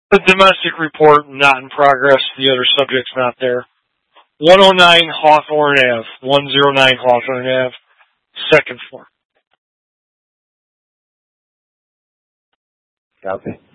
The domestic report not in progress. The other subject's not there. 109 Hawthorne Ave. 109 Hawthorne Ave. Second floor. Copy.